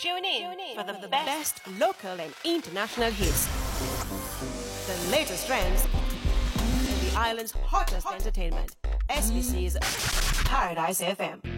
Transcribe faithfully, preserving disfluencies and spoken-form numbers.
Tune in for the best local and international hits, the latest trends, and the island's hottest entertainment. S B C's Paradise F M.